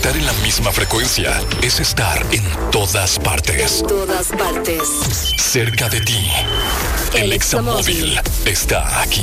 Estar en la misma frecuencia es estar en todas partes. En todas partes. Cerca de ti. El Examóvil está aquí.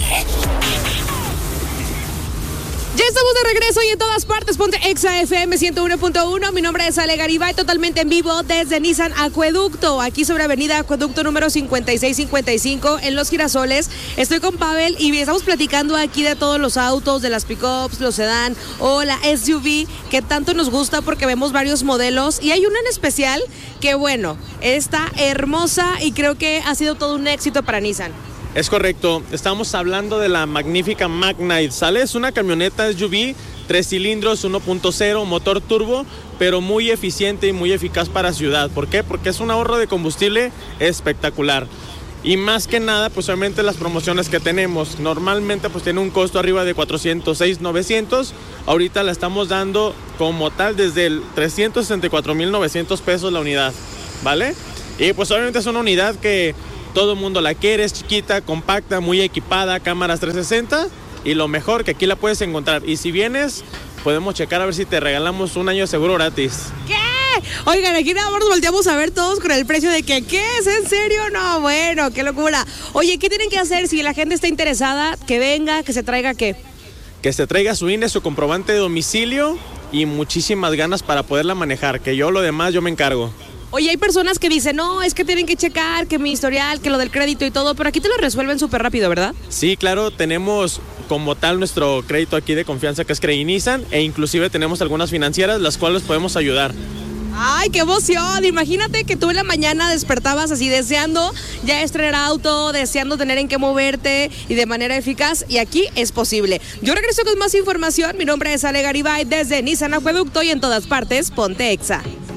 Ya estamos de regreso y en todas partes. Ponte Exa FM 101.1. Mi nombre es Ale Garibay, totalmente en vivo desde Nissan Acueducto, aquí sobre Avenida Acueducto número 5655 en Los Girasoles. Estoy con Pavel y estamos platicando aquí de todos los autos, de las pickups, los sedán o la SUV que tanto nos gusta porque vemos varios modelos y hay una en especial que, bueno, está hermosa y creo que ha sido todo un éxito para Nissan. Es correcto, estamos hablando de la magnífica Magnite, ¿sale? Es una camioneta SUV, 3 cilindros, 1.0, motor turbo, pero muy eficiente y muy eficaz para ciudad. ¿Por qué? Porque es un ahorro de combustible espectacular. Y más que nada, pues obviamente las promociones que tenemos, normalmente pues tiene un costo arriba de 406,900, ahorita la estamos dando como tal desde el 364,900 pesos la unidad, ¿vale? Y pues obviamente es una unidad que todo el mundo la quiere, es chiquita, compacta, muy equipada, cámaras 360 y lo mejor que aquí la puedes encontrar. Y si vienes, podemos checar a ver si te regalamos un año de seguro gratis. ¿Qué? Oigan, aquí nada más nos volteamos a ver todos con el precio de que, ¿qué es? ¿En serio? No, bueno, qué locura. Oye, ¿qué tienen que hacer si la gente está interesada? Que venga, que se traiga, ¿qué? Que se traiga su INE, su comprobante de domicilio y muchísimas ganas para poderla manejar, que yo lo demás yo me encargo. Oye, hay personas que dicen, no, es que tienen que checar, que mi historial, que lo del crédito y todo, pero aquí te lo resuelven súper rápido, ¿verdad? Sí, claro, tenemos como tal nuestro crédito aquí de confianza que es Credinissan e inclusive tenemos algunas financieras las cuales podemos ayudar. ¡Ay, qué emoción! Imagínate que tú en la mañana despertabas así deseando ya estrenar auto, deseando tener en qué moverte y de manera eficaz, y aquí es posible. Yo regreso con más información. Mi nombre es Ale Garibay desde Nissan Acueducto y en todas partes, ponte Exa.